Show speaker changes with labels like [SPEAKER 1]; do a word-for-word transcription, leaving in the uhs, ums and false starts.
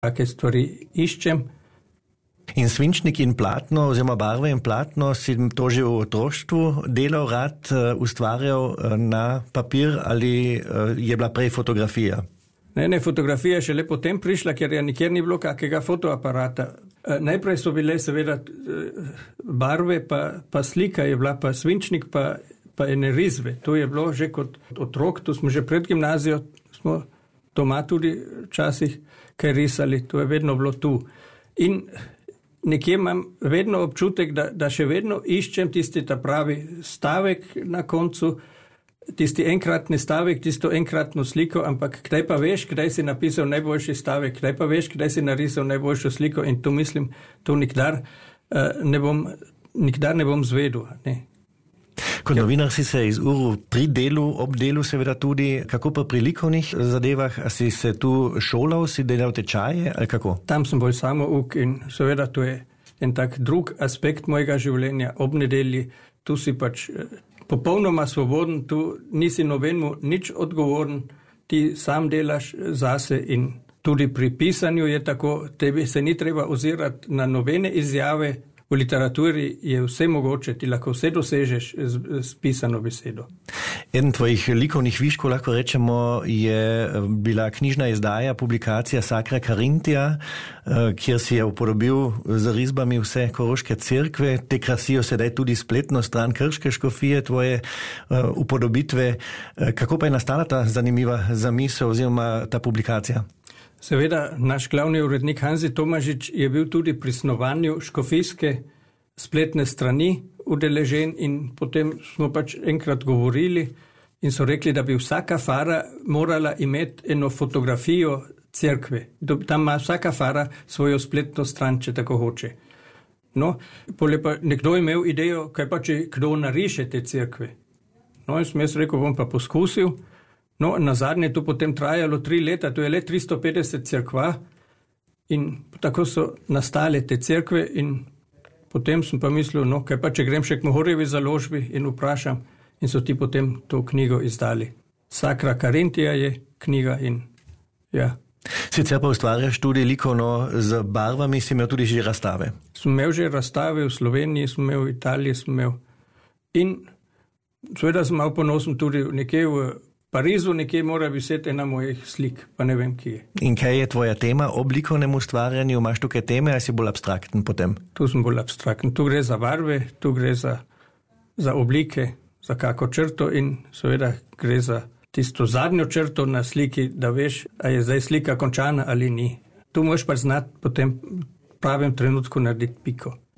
[SPEAKER 1] take stvari iščem.
[SPEAKER 2] In svinčnik in platno, oziroma barve in platno, si to že v otroštvu delal, rad ustvarjal na papir ali je bila prej fotografija?
[SPEAKER 1] Ne, ne, fotografija je še le potem prišla, ker je nikjer ni bilo kakega fotoaparata. Najprej so bile seveda barve, pa, pa slika je bila, pa svinčnik, pa, pa ene risbe. To je bilo že kot otrok, to smo že pred gimnazijo, smo doma tudi včasih kaj risali, to je vedno bilo tu. In nekje imam vedno občutek, da, da še vedno iščem tisti ta pravi stavek na koncu, tisti enkratni stavek, tisto enkratno sliko, ampak kdaj pa veš, kdaj si napisal najboljši stavek, kdaj pa veš, kdaj si narisal najboljšo sliko in to mislim, to nikdar ne bom, nikdar ne bom zvedel. Ne.
[SPEAKER 2] Kot novinar si se izuril pri delu, ob delu seveda tudi, kako pa pri likovnih zadevah, a si se tu šolal, si delal tečaje ali kako?
[SPEAKER 1] Tam sem bolj samouk in seveda to je en tak drug aspekt mojega življenja ob nedelji, tu si pač popolnoma svoboden, tu nisi nobenemu nič odgovoren, ti sam delaš zase in tudi pri pisanju je tako, tebi se ni treba ozirati na nobene izjave. V literaturi je vse mogoče, ti lahko vse dosežeš z, z pisano besedo.
[SPEAKER 2] Eden tvojih likovnih viškov, lahko rečemo, je bila knjižna izdaja, publikacija Sacra Carintija, kjer si je upodobil z risbami vse koroške cerkve. Te krasijo sedaj tudi spletno stran krške škofije, tvoje upodobitve. Kako pa je nastala ta zanimiva zamisel oziroma ta publikacija?
[SPEAKER 1] Seveda, naš glavni urednik Hanzi Tomažič je bil tudi pri snovanju škofijske spletne strani udeležen in potem smo pač enkrat govorili in so rekli, da bi vsaka fara morala imeti eno fotografijo cerkve. Tam ima vsaka fara svojo spletno stran, če tako hoče. No, pole pa nekdo je imel idejo, kaj pa če kdo nariše te cerkve. No, in sem jaz rekel, bom pa poskusil. No, na zadnje to potem trajalo tri leta, to je le tristo petdeset cerkva in tako so nastale te cerkve in potem sem pa mislil, no, kaj pa če grem še k Mohorjevi založbi in vprašam in so ti potem to knjigo izdali. Sacra Carintija je knjiga in ja.
[SPEAKER 2] Sicer pa ustvarjaš tudi likovno z barvami, si imel tudi že razstave?
[SPEAKER 1] Sem imel že razstave v Sloveniji, sem imel v Italiji, sem imel in seveda sem malo ponosen tudi nekje v Parizu, nekje mora viseti ena mojih slik, pa ne vem, kje je.
[SPEAKER 2] In kaj je tvoja tema ob likovnem ustvarjanju? Imaš tukaj teme ali si bolj abstrakten potem?
[SPEAKER 1] Tu sem bolj abstrakten. Tu gre za barve, tu gre za, za oblike, za kako črto in seveda gre za tisto zadnjo črto na sliki, da veš, a je zdaj slika končana ali ni. Tu moraš pa znati potem v pravem trenutku narediti piko.